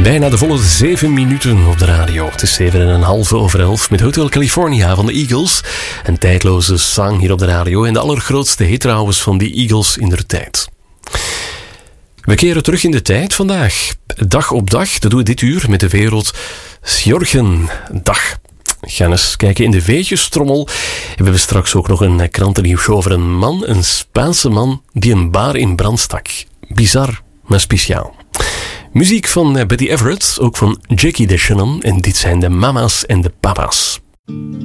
Bijna de volle 7 minuten op de radio. Het is 7:15 met Hotel California van de Eagles. Een tijdloze zang hier op de radio. En de allergrootste hit trouwens van die Eagles in der tijd. We keren terug in de tijd vandaag. Dag op dag, dat doen we dit uur met de Wereld Dag. We gaan eens kijken in de weetjestrommel. En we hebben straks ook nog een krantennieuws over een man, een Spaanse man, die een bar in brand stak. Bizar, maar speciaal. Muziek van Betty Everett, ook van Jackie DeShannon. En dit zijn de mama's en de papa's.